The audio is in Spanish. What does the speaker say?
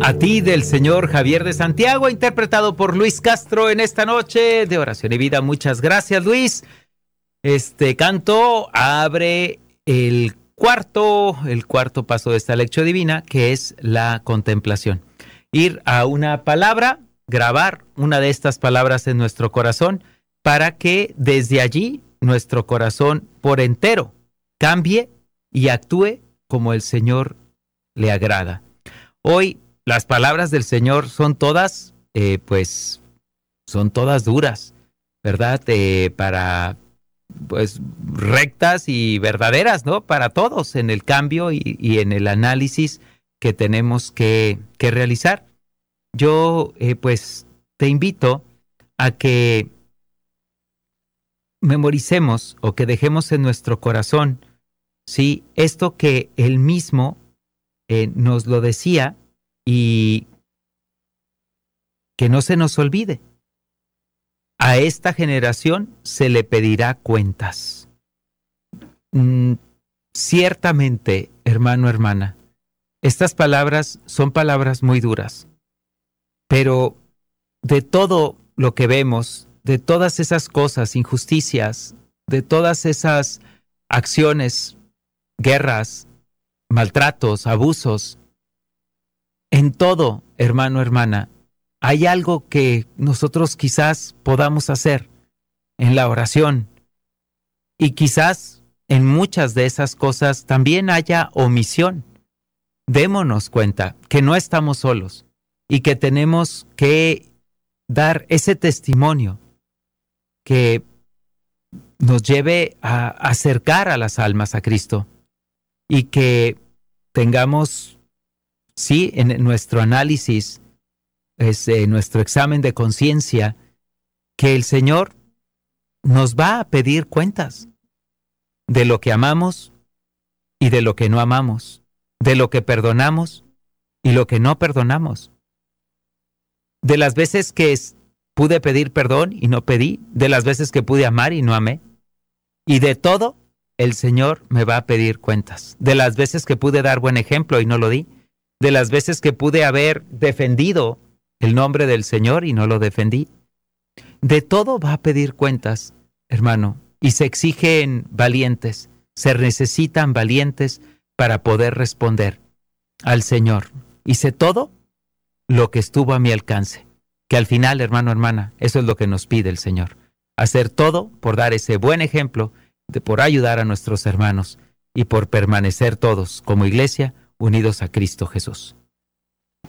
A ti del señor Javier de Santiago, interpretado por Luis Castro en esta noche de Oración y Vida. Muchas gracias, Luis. Este canto abre el cuarto paso de esta lección divina, que es la contemplación. Ir a una palabra, grabar una de estas palabras en nuestro corazón, para que desde allí nuestro corazón por entero cambie y actúe como el Señor le agrada. Hoy las palabras del Señor son todas, son todas duras, ¿verdad? Rectas y verdaderas, ¿no? Para todos en el cambio y en el análisis que tenemos que realizar. Yo, te invito a que memoricemos o que dejemos en nuestro corazón, ¿sí? Esto que Él mismo nos lo decía, y que no se nos olvide. A esta generación se le pedirá cuentas. Ciertamente, hermano, hermana, estas palabras son palabras muy duras, pero de todo lo que vemos, de todas esas cosas, injusticias, de todas esas acciones, guerras, maltratos, abusos, en todo, hermano, hermana, hay algo que nosotros quizás podamos hacer en la oración, y quizás en muchas de esas cosas también haya omisión. Démonos cuenta que no estamos solos y que tenemos que dar ese testimonio que nos lleve a acercar a las almas a Cristo, y que tengamos, sí, en nuestro análisis, nuestro examen de conciencia, que el Señor nos va a pedir cuentas de lo que amamos y de lo que no amamos, de lo que perdonamos y lo que no perdonamos, de las veces que pude pedir perdón y no pedí, de las veces que pude amar y no amé, y de todo el Señor me va a pedir cuentas, de las veces que pude dar buen ejemplo y no lo di, de las veces que pude haber defendido el nombre del Señor y no lo defendí. De todo va a pedir cuentas, hermano, y se exigen valientes, se necesitan valientes para poder responder al Señor. Hice todo lo que estuvo a mi alcance, que al final, hermano, hermana, eso es lo que nos pide el Señor. Hacer todo por dar ese buen ejemplo, por ayudar a nuestros hermanos y por permanecer todos como iglesia unidos a Cristo Jesús.